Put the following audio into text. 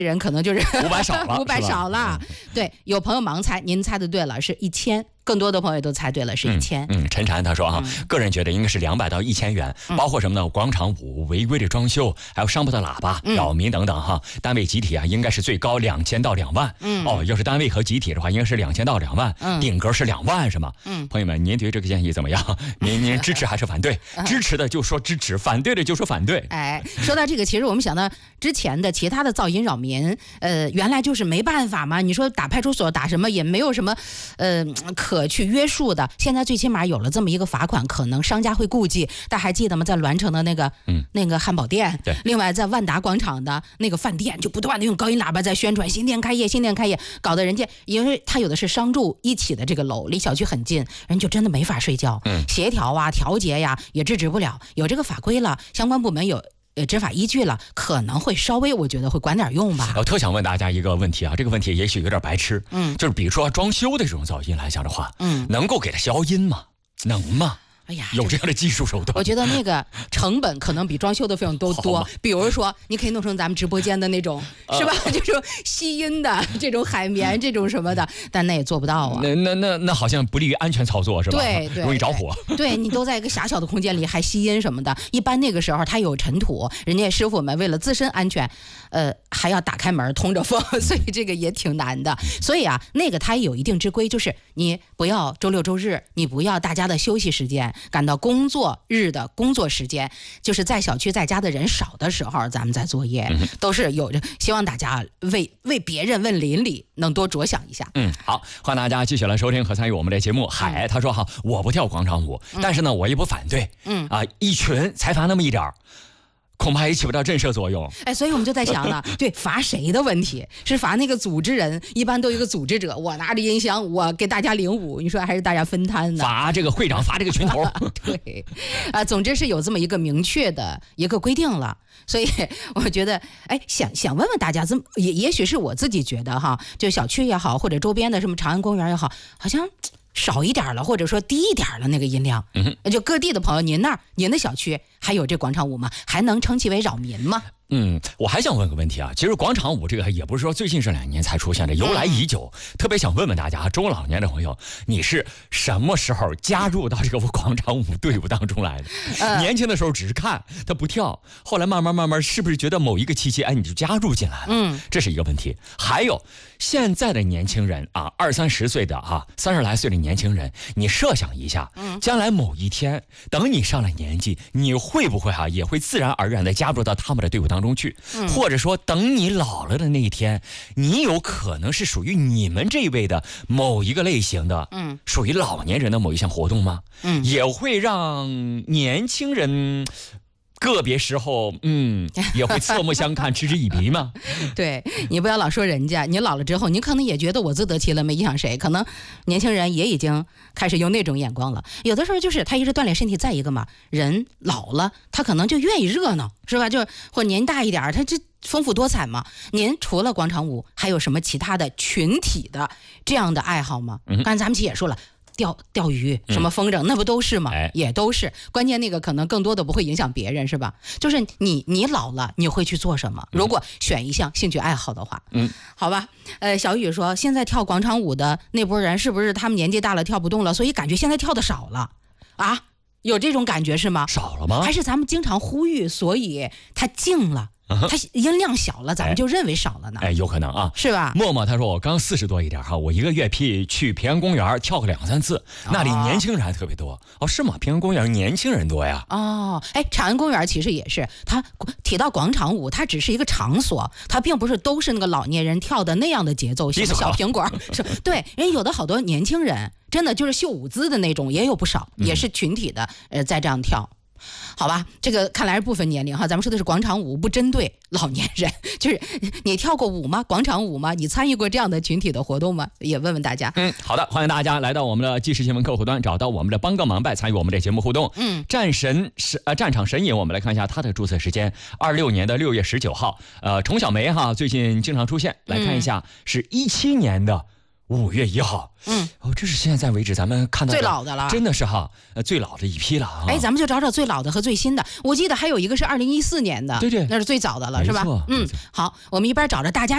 人可能就是 500少了 ，500少了。对，有朋友盲猜，您猜的对了，是1000。更多的朋友都猜对了，是1000。 陈禅他说啊，个人觉得应该是200到1000元，包括什么呢？广场舞、违规的装修，还有商铺的喇叭、扰民等等哈。单位集体啊，应该是最高2000到2万。要是单位和集体的话，应该是2000到2万，顶格是2万是吗？朋友们，您对这个建议怎么样？您支持还是反对？支持的就说支持，反对的就说反对。 哎，说到这个，其实我们想到之前的其他的噪音扰民，原来就是没办法嘛。你说打派出所打什么也没有什么，可去约束的。现在最起码有了这么一个罚款，可能商家会顾忌。大家还记得吗？在栾城的那个汉堡店， 对， 另外在万达广场的那个饭店，就不断的用高音喇叭在宣传新店开业，新店开业，搞得人家因为他有的是商住一起的这个楼，离小区很近，人就真的没法睡觉。协调啊、调节呀也制止不了。有这个法规了，相关部门有执法依据了，可能会稍微我觉得会管点用吧。 我特想问大家一个问题啊，这个问题也许有点白痴，就是比如说装修的这种噪音来讲的话，能够给它消音吗？能吗？ 哎呀， 有这样的技术手段， 我觉得那个成本可能比装修的费用都多。比如说，你可以弄成咱们直播间的那种，是吧？就是吸音的这种海绵，这种什么的，但那也做不到啊。 那好像不利于安全操作，是吧？ 对， 容易着火。 对，你都在一个狭小的空间里还吸音什么的，一般那个时候它有尘土，人家师傅们为了自身安全，还要打开门通着风，所以这个也挺难的。所以啊，那个它也有一定之规，就是你不要周六周日，你不要大家的休息时间。赶到工作日的工作时间，就是在小区在家的人少的时候，咱们在作业，都是有着希望大家为别人为邻里能多着想一下。 好，欢迎大家继续来收听和参与我们的节目。海他说哈，我不跳广场舞，但是呢，我也不反对。一群才罚那么一点儿。恐怕也起不到震慑作用。 哎，所以我们就在想了，对，罚谁的问题？是罚那个组织人，一般都有一个组织者，我拿着音箱，我给大家领舞，你说还是大家分摊呢？ 罚这个会长，罚这个群头。 对，总之是有这么一个明确的一个规定了。所以我觉得，哎，想问问大家，也许是我自己觉得哈，就小区也好，或者周边的什么长安公园也好，好像少一点了，或者说低一点了那个音量。就各地的朋友，您的小区还有这广场舞吗？还能称其为扰民吗？ 我还想问个问题啊，其实广场舞这个也不是说最近这2年才出现的，由来已久。特别想问问大家，中老年的朋友，你是什么时候加入到这个广场舞队伍当中来的？年轻的时候只是看，他不跳，后来慢慢，是不是觉得某一个契机，哎，你就加入进来了？这是一个问题。还有现在的年轻人啊，20-30岁的啊，30来岁的年轻人，你设想一下，将来某一天，等你上了年纪，你会不会也会自然而然的加入到他们的队伍当中去？或者说等你老了的那一天，你有可能是属于你们这一辈的某一个类型的，属于老年人的某一项活动吗？也会让年轻人个别时候，也会侧目相看，嗤之以鼻吗？ 对，你不要老说人家，你老了之后，你可能也觉得我自得其乐，没影响谁。可能年轻人也已经开始用那种眼光了。有的时候就是他一直锻炼身体，再一个嘛，人老了，他可能就愿意热闹，是吧？就或者年纪大一点，他这丰富多彩嘛。您除了广场舞，还有什么其他的群体的这样的爱好吗？刚才咱们其实也说了。钓鱼什么风筝，那不都是吗？也都是。关键那个可能更多的不会影响别人，是吧？就是你老了，你会去做什么？如果选一项兴趣爱好的话，好吧。小雨说，现在跳广场舞的那波人，是不是他们年纪大了跳不动了，所以感觉现在跳的少了啊？有这种感觉是吗？ 少了吗？ 还是咱们经常呼吁，所以它静了？它音量小了，咱们就认为少了呢。 有可能啊， 是吧？ 默默他说我刚40多一点哈，我一个月去平安公园跳个2-3次，那里年轻人还特别多。是吗？平安公园年轻人多呀。 长安公园其实也是，它提到广场舞，它只是一个场所，它并不是都是那个老年人跳的那样的节奏，像小苹果是。对，人有的好多年轻人真的就是秀舞姿的那种，也有不少，也是群体的在这样跳。好吧，这个看来是部分年龄哈，咱们说的是广场舞，不针对老年人。就是你跳过舞吗？广场舞吗？你参与过这样的群体的活动吗？也问问大家。 好的，欢迎大家来到我们的即时新闻客户端，找到我们的帮个忙拜，参与我们的节目互动。战场神隐，我们来看一下他的注册时间，26年的6月19号。虫小梅哈，最近经常出现，来看一下，是17年的5月1号。这是现在为止咱们看到的最老的了， 真的是最老的一批了啊！ 咱们就找找最老的和最新的。我记得还有一个是2014年的， 对， 那是最早的了，是吧？ 没错。 好，我们一边找着大家。